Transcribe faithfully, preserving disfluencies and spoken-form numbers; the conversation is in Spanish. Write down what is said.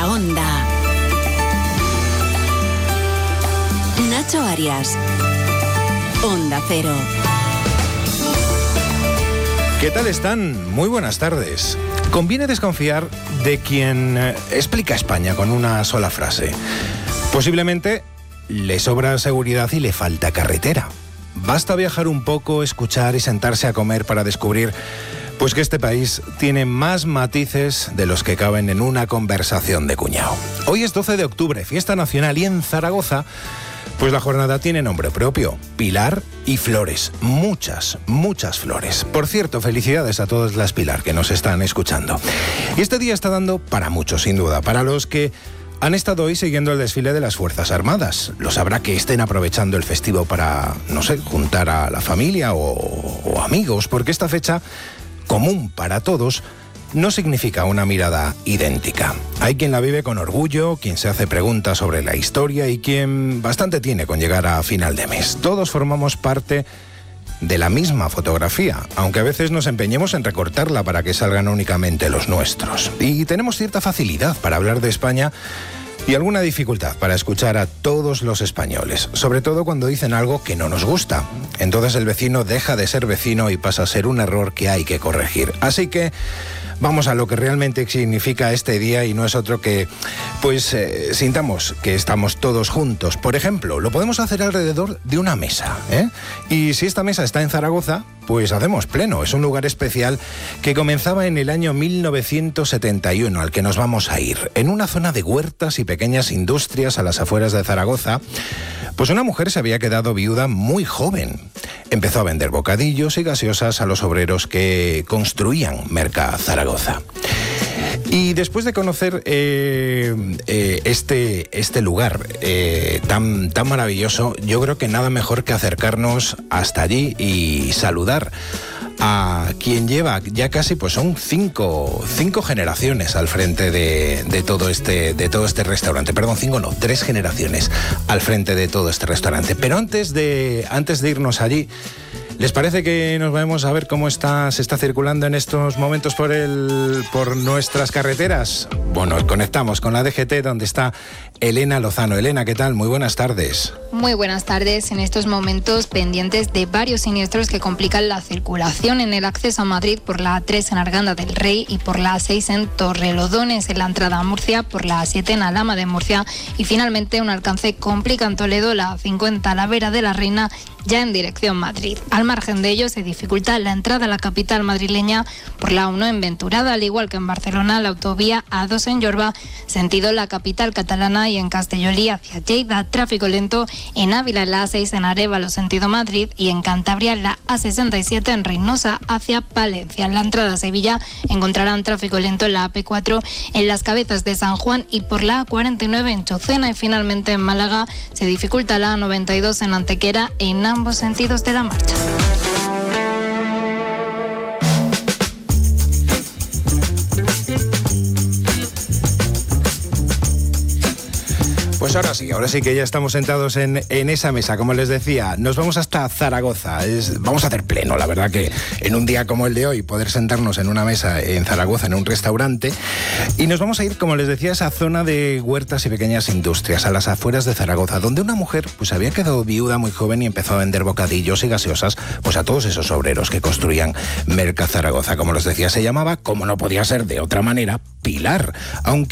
la Onda. Nacho Arias. Onda Cero. ¿Qué tal están? Muy buenas tardes. Conviene desconfiar de quien eh, explica España con una sola frase. Posiblemente le sobra seguridad y le falta carretera. Basta viajar un poco, escuchar y sentarse a comer para descubrir pues que este país tiene más matices de los que caben en una conversación de cuñado. Hoy es doce de octubre, fiesta nacional, y en Zaragoza pues la jornada tiene nombre propio: Pilar y Flores. Muchas, muchas flores. Por cierto, felicidades a todas las Pilar que nos están escuchando. Y este día está dando para muchos, sin duda. Para los que han estado hoy siguiendo el desfile de las Fuerzas Armadas. Los habrá que estén aprovechando el festivo para, no sé, juntar a la familia o, o amigos, porque esta fecha, común para todos, no significa una mirada idéntica. Hay quien la vive con orgullo, quien se hace preguntas sobre la historia y quien bastante tiene con llegar a final de mes. Todos formamos parte de la misma fotografía, aunque a veces nos empeñemos en recortarla para que salgan únicamente los nuestros. Y tenemos cierta facilidad para hablar de España y alguna dificultad para escuchar a todos los españoles, sobre todo cuando dicen algo que no nos gusta. Entonces el vecino deja de ser vecino y pasa a ser un error que hay que corregir. Así que vamos a lo que realmente significa este día, y no es otro que, pues, eh, sintamos que estamos todos juntos. Por ejemplo, lo podemos hacer alrededor de una mesa, ¿eh? Y si esta mesa está en Zaragoza, pues hacemos pleno. Es un lugar especial que comenzaba en el año mil novecientos setenta y uno, al que nos vamos a ir. En una zona de huertas y pequeñas industrias a las afueras de Zaragoza, pues una mujer se había quedado viuda muy joven. Empezó a vender bocadillos y gaseosas a los obreros que construían Merca Zaragoza. Y después de conocer eh, eh, este, este lugar eh, tan, tan maravilloso, yo creo que nada mejor que acercarnos hasta allí y saludar a quien lleva ya casi, pues son cinco, cinco generaciones al frente de, de, todo este, de todo este restaurante. Perdón, cinco no, tres generaciones al frente de todo este restaurante. Pero antes de, antes de irnos allí, ¿les parece que nos vamos a ver cómo está, se está circulando en estos momentos por, el, por nuestras carreteras? Bueno, conectamos con la D G T, donde está Elena Lozano. Elena, ¿qué tal? Muy buenas tardes. Muy buenas tardes. En estos momentos pendientes de varios siniestros que complican la circulación en el acceso a Madrid por la A tres en Arganda del Rey y por la A seis en Torrelodones, en la entrada a Murcia, por la A siete en Alhama de Murcia, y finalmente un alcance complica en Toledo la A cinco en Talavera de la Reina, ya en dirección Madrid. Al margen de ello, se dificulta la entrada a la capital madrileña por la A uno en Venturada, al igual que en Barcelona, la autovía A dos en Yorba, sentido la capital catalana, y en Castellolí hacia Lleida, tráfico lento en Ávila, en la A seis en Arévalo, sentido Madrid, y en Cantabria, la A sesenta y siete en Reynosa hacia Palencia. En la entrada a Sevilla encontrarán tráfico lento en la A P cuatro en Las Cabezas de San Juan y por la A cuarenta y nueve en Chocena, y finalmente en Málaga se dificulta la A noventa y dos en Antequera en ambos sentidos de la marcha. Pues ahora sí, ahora sí que ya estamos sentados en, en esa mesa. Como les decía, nos vamos hasta Zaragoza. Es, vamos a hacer pleno, la verdad que en un día como el de hoy, poder sentarnos en una mesa en Zaragoza, en un restaurante. Y nos vamos a ir, como les decía, a esa zona de huertas y pequeñas industrias, a las afueras de Zaragoza, donde una mujer pues había quedado viuda muy joven y empezó a vender bocadillos y gaseosas pues a todos esos obreros que construían Merca Zaragoza. Como les decía, se llamaba, como no podía ser de otra manera, Pilar. Aunque